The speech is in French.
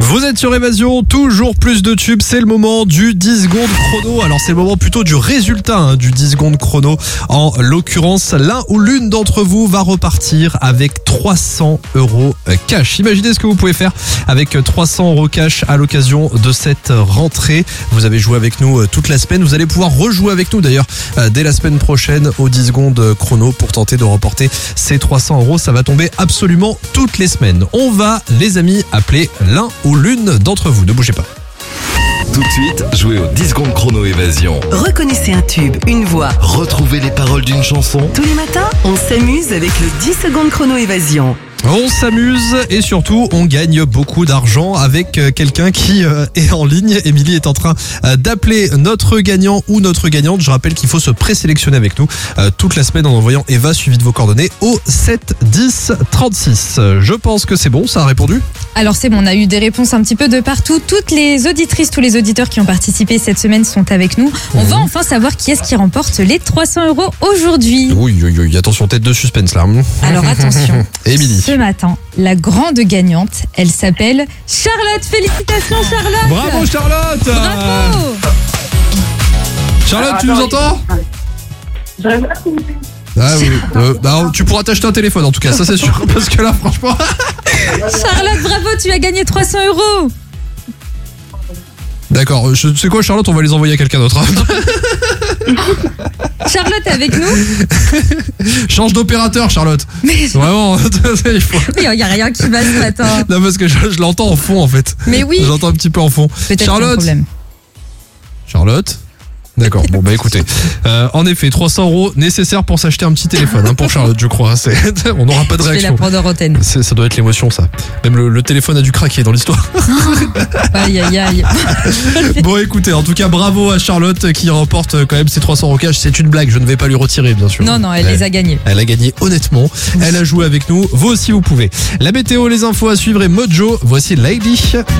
Vous êtes sur Évasion, toujours plus de tubes, c'est le moment du 10 secondes chrono. Alors c'est le moment plutôt du résultat du 10 secondes chrono. En l'occurrence, l'un ou l'une d'entre vous va repartir avec 300 € cash. Imaginez ce que vous pouvez faire avec 300 € cash à l'occasion de cette rentrée. Vous avez joué avec nous toute la semaine, vous allez pouvoir rejouer avec nous d'ailleurs dès la semaine prochaine au 10 secondes chrono pour tenter de remporter ces 300 €. Ça va tomber absolument toutes les semaines. On va, les amis, appeler l'un ou l'une d'entre vous. Ne bougez pas. Tout de suite, jouez au 10 secondes chrono Évasion. Reconnaissez un tube, une voix. Retrouvez les paroles d'une chanson. Tous les matins, on s'amuse avec le 10 secondes chrono Évasion. On s'amuse et surtout on gagne beaucoup d'argent avec quelqu'un qui est en ligne. Émilie est en train d'appeler notre gagnant ou notre gagnante. Je rappelle qu'il faut se présélectionner avec nous toute la semaine en envoyant Eva suivi de vos coordonnées au 7 10 36. Je pense que c'est bon, ça a répondu. Alors c'est bon, on a eu des réponses un petit peu de partout. Toutes les auditrices, tous les auditeurs qui ont participé cette semaine sont avec nous. On va enfin savoir qui est-ce qui remporte les 300 € aujourd'hui. Oui, attention, tête de suspense là. Alors attention. Émilie. Ce matin, la grande gagnante, elle s'appelle Charlotte. Félicitations Charlotte. Bravo Charlotte. Bravo. Charlotte, tu nous entends? Ah oui, tu pourras t'acheter un téléphone en tout cas, ça c'est sûr, parce que là franchement... Charlotte, bravo, tu as gagné 300 €. D'accord, tu sais quoi Charlotte, on va les envoyer à quelqu'un d'autre. Charlotte est avec nous. Change d'opérateur Charlotte. Mais vraiment, il faut... il n'y a rien qui va ce matin. Non parce que je l'entends en fond en fait. Mais oui. Je l'entends un petit peu en fond. Peut-être Charlotte. un problème. Charlotte. D'accord, bon bah écoutez, en effet 300 € nécessaires pour s'acheter un petit téléphone pour Charlotte je crois, on n'aura pas de Je fais la réaction. prendre antenne. Ça doit être l'émotion ça, même le téléphone a dû craquer dans l'histoire. Aïe aïe aïe. Bon écoutez, en tout cas bravo à Charlotte qui remporte quand même ses 300 € cash. C'est une blague, je ne vais pas lui retirer bien sûr. Non, elle les a gagnés. Elle a gagné honnêtement, elle a joué avec nous, vous aussi vous pouvez. La météo, les infos à suivre et Mojo, voici Lady.